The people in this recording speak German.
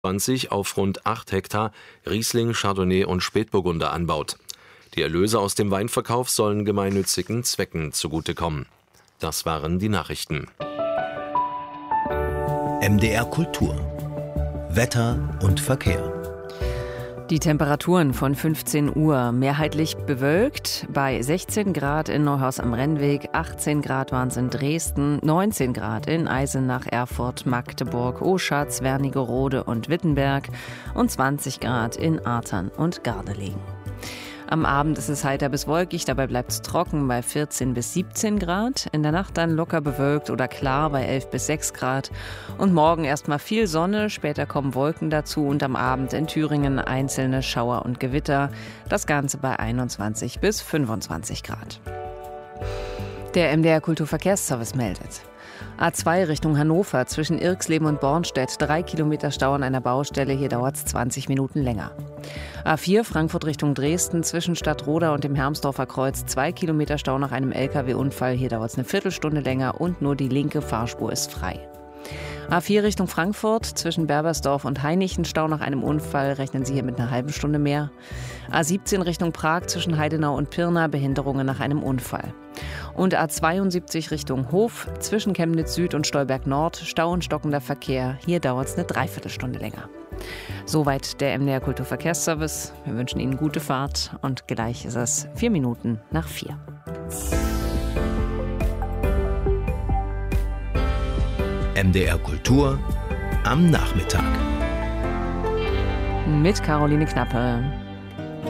20 auf rund 8 Hektar Riesling, Chardonnay und Spätburgunder anbaut. Die Erlöse aus dem Weinverkauf sollen gemeinnützigen Zwecken zugutekommen. Das waren die Nachrichten. MDR Kultur. Wetter und Verkehr. Die Temperaturen von 15 Uhr mehrheitlich bewölkt, bei 16 Grad in Neuhaus am Rennweg, 18 Grad waren es in Dresden, 19 Grad in Eisenach, Erfurt, Magdeburg, Oschatz, Wernigerode und Wittenberg und 20 Grad in Artern und Gardelegen. Am Abend ist es heiter bis wolkig, dabei bleibt es trocken bei 14 bis 17 Grad. In der Nacht dann locker bewölkt oder klar bei 11 bis 6 Grad. Und morgen erstmal viel Sonne, später kommen Wolken dazu und am Abend in Thüringen einzelne Schauer und Gewitter. Das Ganze bei 21 bis 25 Grad. Der MDR Kulturverkehrsservice meldet. A2 Richtung Hannover zwischen Irxleben und Bornstedt, 3 Kilometer Stau an einer Baustelle, hier dauert es 20 Minuten länger. A4 Frankfurt Richtung Dresden zwischen Stadtroda und dem Hermsdorfer Kreuz, 2 Kilometer Stau nach einem LKW-Unfall, hier dauert es eine Viertelstunde länger und nur die linke Fahrspur ist frei. A4 Richtung Frankfurt zwischen Berbersdorf und Hainichen, Stau nach einem Unfall, rechnen Sie hier mit einer halben Stunde mehr. A17 Richtung Prag zwischen Heidenau und Pirna, Behinderungen nach einem Unfall. Und A72 Richtung Hof zwischen Chemnitz Süd und Stolberg Nord, Stau und stockender Verkehr, hier dauert es eine Dreiviertelstunde länger. Soweit der MDR Kulturverkehrsservice. Wir wünschen Ihnen gute Fahrt und gleich ist es 4 Minuten nach 4. MDR Kultur am Nachmittag. Mit Caroline Knappe.